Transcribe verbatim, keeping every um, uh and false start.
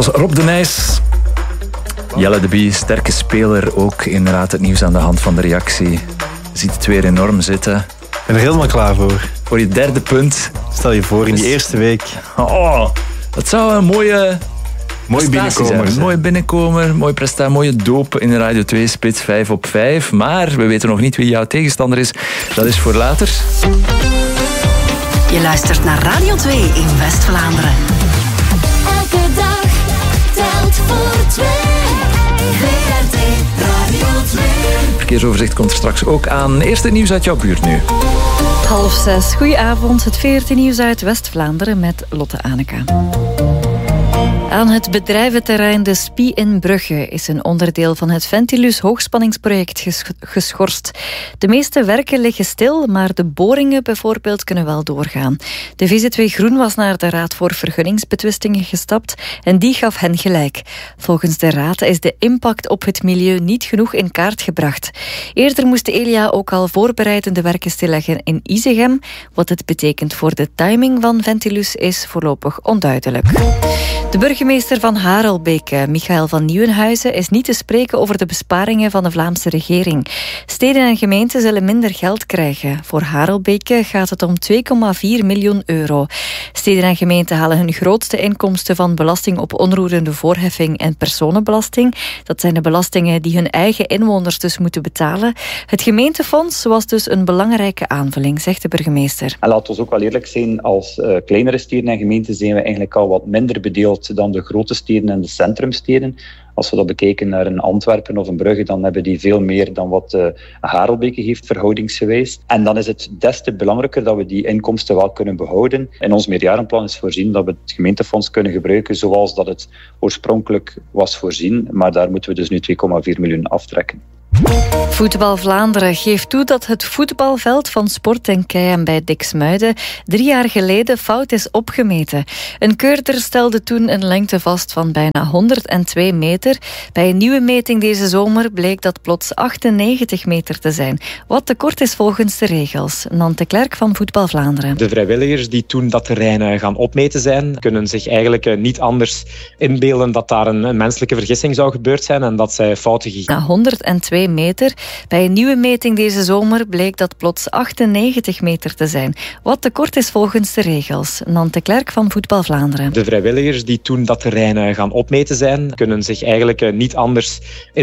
Dat was Rob de Nijs. Jelle de Bie, sterke speler, ook inderdaad het nieuws aan de hand van de reactie. Ziet het weer enorm zitten. Ik ben er helemaal klaar voor. Voor je derde punt. Stel je voor, in die eerste week. Oh, dat zou een mooie... Mooi binnenkomer. Een mooie binnenkomer, mooie prestatie, mooie doop in de Radio twee Spits vijf op vijf. Maar we weten nog niet wie jouw tegenstander is. Dat is voor later. Je luistert naar Radio twee in West-Vlaanderen. Elke dag telt voor twee. V R T Radio twee. Verkeersoverzicht komt er straks ook aan. Eerste nieuws uit jouw buurt nu. Half zes. Goedenavond. Het V R T-nieuws uit West-Vlaanderen met Lotte Aneka. Aan het bedrijventerrein De Spie in Brugge is een onderdeel van het Ventilus hoogspanningsproject ges- geschorst. De meeste werken liggen stil, maar de boringen bijvoorbeeld kunnen wel doorgaan. De V Z twee Groen was naar de Raad voor Vergunningsbetwistingen gestapt en die gaf hen gelijk. Volgens de Raad is de impact op het milieu niet genoeg in kaart gebracht. Eerder moest Elia ook al voorbereidende werken stilleggen in Isegem. Wat het betekent voor de timing van Ventilus is voorlopig onduidelijk. De burgemeester van Harelbeke, Michael van Nieuwenhuizen, is niet te spreken over de besparingen van de Vlaamse regering. Steden en gemeenten zullen minder geld krijgen. Voor Harelbeke gaat het om twee komma vier miljoen euro. Steden en gemeenten halen hun grootste inkomsten van belasting op onroerende voorheffing en personenbelasting. Dat zijn de belastingen die hun eigen inwoners dus moeten betalen. Het gemeentefonds was dus een belangrijke aanvulling, zegt de burgemeester. En laten we ook wel eerlijk zijn, als uh, kleinere steden en gemeenten zijn we eigenlijk al wat minder bedeeld dan de grote steden en de centrumsteden. Als we dat bekijken naar een Antwerpen of een Brugge, dan hebben die veel meer dan wat uh, Harelbeke heeft verhoudingsgewijs. En dan is het des te belangrijker dat we die inkomsten wel kunnen behouden. In ons meerjarenplan is voorzien dat we het gemeentefonds kunnen gebruiken zoals dat het oorspronkelijk was voorzien. Maar daar moeten we dus nu twee komma vier miljoen aftrekken. Voetbal Vlaanderen geeft toe dat het voetbalveld van Sport en Keien bij Diksmuiden drie jaar geleden fout is opgemeten. Een keurder stelde toen een lengte vast van bijna honderdtwee meter. Bij een nieuwe meting deze zomer bleek dat plots achtennegentig meter te zijn. Wat te kort is volgens de regels. Nante Klerk van Voetbal Vlaanderen. De vrijwilligers die toen dat terrein gaan opmeten zijn, kunnen zich eigenlijk niet anders inbeelden dat daar een menselijke vergissing zou gebeurd zijn en dat zij fouten gingen. Na honderdtwee meter. Bij een nieuwe meting deze zomer bleek dat plots achtennegentig meter te zijn. Wat te kort is volgens de regels. Nante Klerk van Voetbal Vlaanderen. De vrijwilligers die toen dat terrein gaan opmeten zijn, kunnen zich eigenlijk niet anders